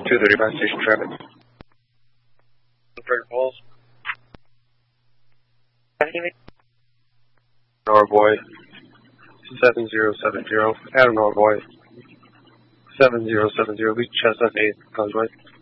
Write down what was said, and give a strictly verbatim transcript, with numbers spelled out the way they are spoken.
two thirty-five station traffic. Freight Pulse. Norvoy seven zero seven zero. Adam Norvoy seven zero seven zero. Reach Chestnut eight Causeway.